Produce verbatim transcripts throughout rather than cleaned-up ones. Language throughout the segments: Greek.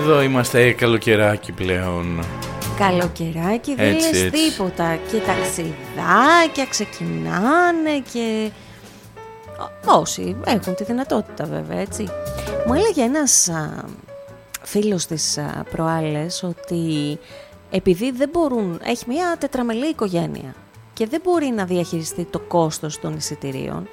Εδώ είμαστε καλοκαιράκι πλέον. Καλοκαιράκι, δεν λες τίποτα. Και ταξιδάκια ξεκινάνε και... όσοι έχουν τη δυνατότητα βέβαια, έτσι. Μου έλεγε ένας α, φίλος της α, προάλλες ότι επειδή δεν μπορούν, έχει μια τετραμελή οικογένεια και δεν μπορεί να διαχειριστεί το κόστος των εισιτηρίων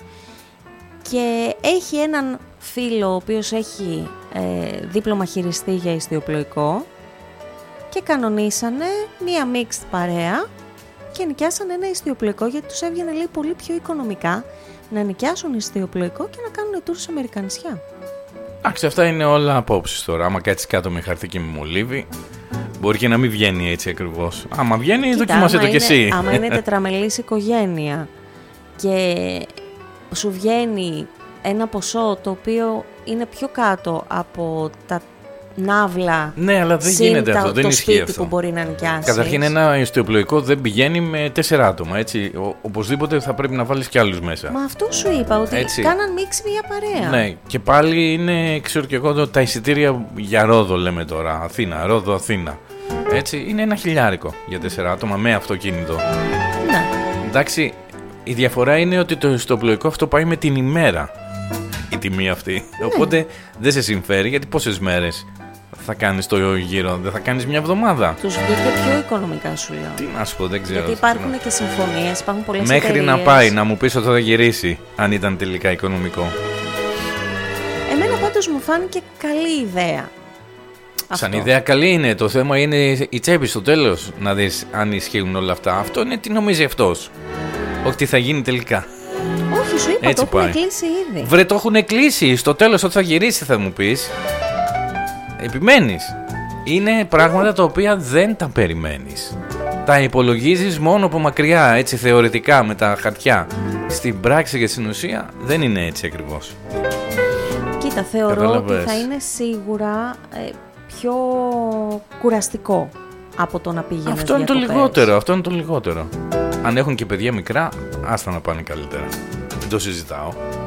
και έχει έναν φίλο ο οποίος έχει ε, δίπλωμα χειριστή για ιστιοπλοϊκό και κανονίσανε μία mixed παρέα και νοικιάσανε ένα ιστιοπλοϊκό γιατί τους έβγαινε, λέει, πολύ πιο οικονομικά να νοικιάσουν ιστιοπλοϊκό και να κάνουν tour σε Αμερικανισιά. Εντάξει, αυτά είναι όλα απόψεις τώρα. Άμα κάτσεις κάτω με χαρτί και με μολύβι, μπορεί και να μην βγαίνει έτσι ακριβώς. Άμα βγαίνει, κοίτα, δοκίμασε το κι εσύ. Άμα είναι τετραμελής οικογένεια και σου βγαίνει ένα ποσό το οποίο είναι πιο κάτω από τα ναύλα, ναι, αλλά δεν γίνεται αυτό, δεν ισχύει αυτό. Που μπορεί να νοικιάσεις. Καταρχήν, ένα ιστιοπλοϊκό δεν πηγαίνει με τέσσερα άτομα. Έτσι. Ο, οπωσδήποτε θα πρέπει να βάλεις κι άλλους μέσα. Μα αυτό σου είπα, ότι έτσι κάναν μίξη μια παρέα. Ναι, και πάλι είναι, ξέρω και εγώ, τα εισιτήρια για Ρόδο, λέμε τώρα. Αθήνα, Ρόδο, Αθήνα. Έτσι, είναι ένα χιλιάρικο για τέσσερα άτομα με αυτοκίνητο. Ναι. Εντάξει, η διαφορά είναι ότι το ιστιοπλοϊκό αυτό πάει με την ημέρα. Η τιμή αυτή. Ναι. Οπότε δεν σε συμφέρει, γιατί πόσες μέρες θα κάνεις το γύρο, δεν θα κάνεις μια εβδομάδα. Τους βγήκε πιο οικονομικά, σου λέω. Τι να σου πω, δεν ξέρω. Γιατί υπάρχουν και συμφωνίες, υπάρχουν πολλές μέχρι εταιρείες. Να πάει, να μου πεις ότι θα γυρίσει, αν ήταν τελικά οικονομικό. Εμένα πάντως μου φάνηκε καλή ιδέα. Σαν αυτό. ιδέα καλή είναι. Το θέμα είναι η τσέπη στο τέλος, να δεις αν ισχύουν όλα αυτά. Αυτό είναι τι νομίζει αυτός. Όχι τι θα γίνει τελικά. Όχι, σου είπα, έτσι το έχουν πάει. κλείσει ήδη. Βρε, το έχουν κλείσει. Στο τέλος, όταν θα γυρίσει, θα μου πεις. Επιμένεις. Είναι πράγματα τα οποία δεν τα περιμένεις. Τα υπολογίζεις μόνο από μακριά, έτσι θεωρητικά, με τα χαρτιά. Στην πράξη και στην ουσία δεν είναι έτσι ακριβώς. Κοίτα, θεωρώ Καταλαβες. ότι θα είναι σίγουρα ε, πιο κουραστικό από το να πήγαινες Αυτό είναι το διακοπές. λιγότερο, αυτό είναι το λιγότερο. Αν έχουν και παιδιά μικρά, άστα να πάνε καλύτερα. Δεν το συζητάω.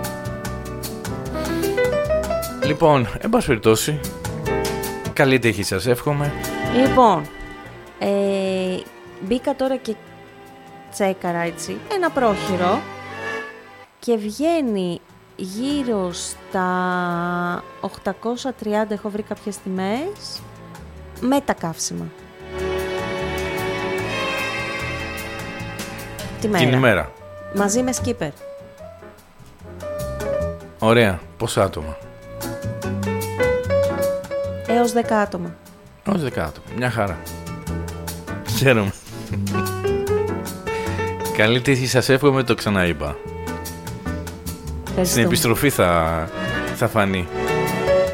Λοιπόν, εν πάση περιπτώσει, καλή τύχη σας εύχομαι. Λοιπόν, ε, μπήκα τώρα και τσέκαρα, έτσι, ένα πρόχειρο και βγαίνει γύρω στα οκτακόσια τριάντα, έχω βρει κάποιες τιμές, με τα καύσιμα. Τη μέρα. Την ημέρα. Μαζί με σκίπερ. Ωραία. Πόσα άτομα? Έως δέκα άτομα. Έως δέκα άτομα. Μια χαρά. Χαίρομαι. Καλή τύχη σας εύχομαι, το ξαναείπα. Στην επιστροφή θα, θα φανεί.